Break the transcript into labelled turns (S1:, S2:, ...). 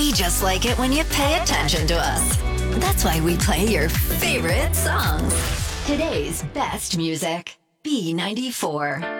S1: We just like it when you pay attention to us. That's why we play your favorite songs. Today's best music. B94.